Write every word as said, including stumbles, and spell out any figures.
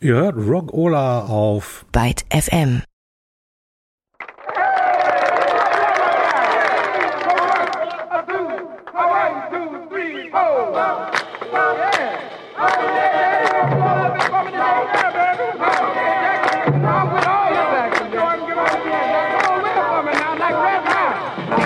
Ihr hört Rock'n'Rolla auf Byte F M. Yeah.